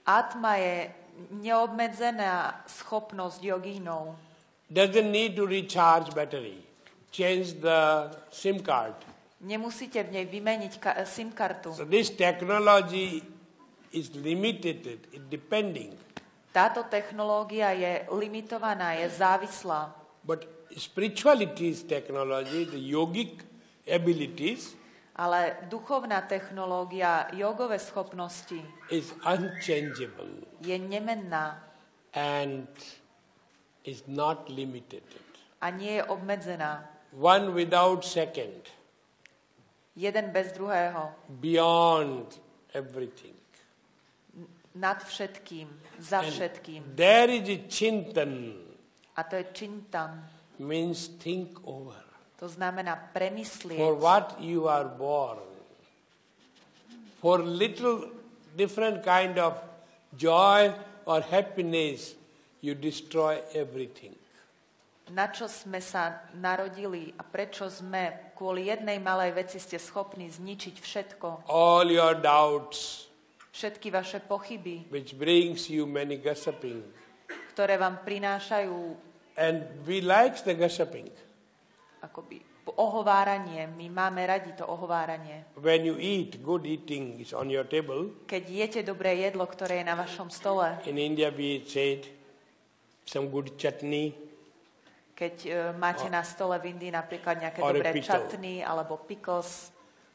Atma je neobmedzená schopnosť jogínov. Doesn't need to recharge battery. Change the SIM card. Nemusíte v nej vymeniť SIM kartu. So this technology is limited, it depending. Táto technológia je limitovaná, je závislá. But spirituality's technology, the yogic abilities, Ale duchovná technológia, jogové schopnosti is unchangeable je nemenná and is not limited. a nie je obmedzená. One without second, Jeden bez druhého. beyond everything. Nad všetkým, za And všetkým. there is a chintan, A to je chintan. means think over. To znamená For premyslieť. what you are born. For little different kind of joy or happiness, you destroy everything. Na čo sme sa narodili a prečo sme kvôli jednej malej veci ste schopní zničiť všetko. All your doubts, Všetky vaše pochyby, which brings you many gossiping. ktoré vám prinášajú And we like the gossiping. akoby ohováranie. My máme radi to ohováranie. When you eat, good eating is on your table. Keď jete dobré jedlo, ktoré je na vašom stole, In India we said some good chutney keď máte na stole v Indii napríklad nejaké Or a dobré pickle. chutney alebo pickles,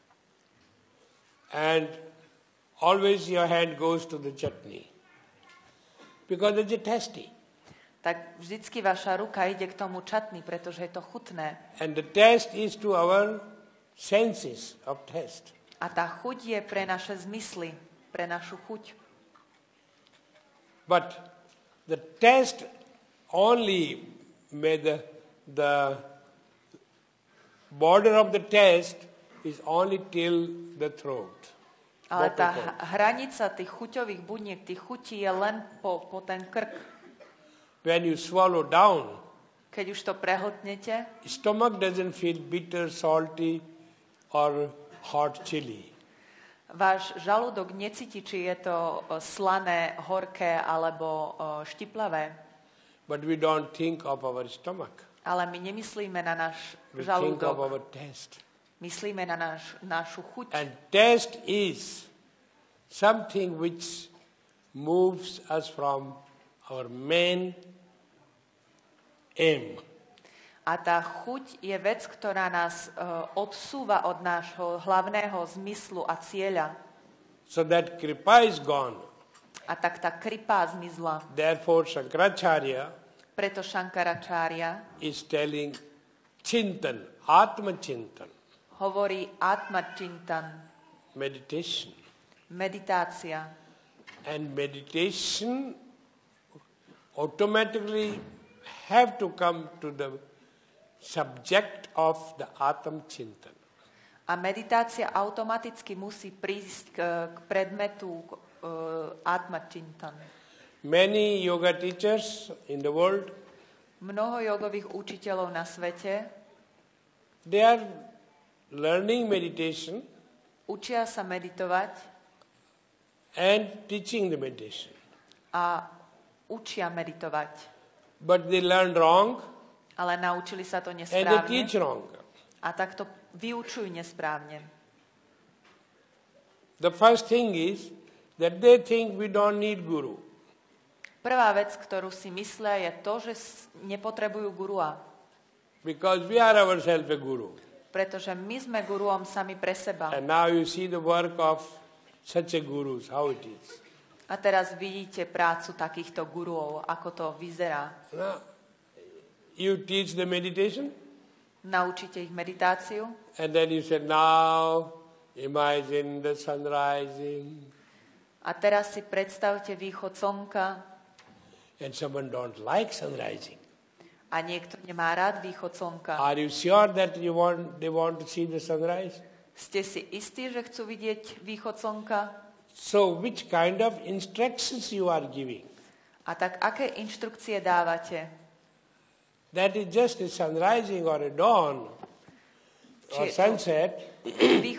and always your hand goes to the chutney because it's tasty. tak vždycky vaša ruka ide k tomu chutney, pretože je to chutné. And the taste is to our senses of taste. A tá chuť je pre naše zmysly, pre našu chuť. But the taste only may the border of the taste is only till the throat. Ale tá Vocal cord. hranica tých chuťových buniek, tých chutí je len po ten krk. When you swallow down, Keď už to prehltnete, stomach doesn't feel bitter, salty or hot chili. váš žalúdok necíti, či je to slané, horké alebo štiplavé. But we don't think of our stomach. Ale my nemyslíme na náš We think of žalúdok. our taste. Myslíme na našu chuť. And taste is something which moves us from our main aim. A tá chuť je vec, ktorá nás odsúva od nášho hlavného zmyslu a cieľa. So that kripa is gone. A tak tá kripá zmizla. Therefore Shankaracharya Preto Shankaracharya is telling Chintan, Atma Chintan, hovorí Atma Chintan, meditation. meditácia. And meditation automatically have to come to the subject of the Atma Chintan. A meditácia automaticky musí prísť k predmetu Atma Chintan. Many yoga teachers in the world, Mnoho jogových učiteľov na svete they are learning meditation učia sa meditovať and teaching the meditation. a učia meditovať. But they learn wrong Ale naučili sa to and they nesprávne teach wrong. a takto vyučujú nesprávne. The first thing is that they think we don't need guru. Prvá vec, ktorú si myslia, je to, že nepotrebujú gurua. Because we are ourselves a guru. Pretože my sme guruom sami pre seba. And now you see the work of such a gurus, how it is. A teraz vidíte prácu takýchto guruov, ako to vyzerá. Now, you teach the meditation Naučíte ich meditáciu and then you say, now imagine the sun rising. a teraz si predstavte východ slnka And someone don't like sun rising. a niekto nemá rád východ slnka. Are you sure that they want to see the sunrise? Ste si istí, že chcú vidieť východ slnka? So which kind of instructions you are giving? A tak aké inštrukcie dávate? That is just a sun rising or a dawn or Či- sunset.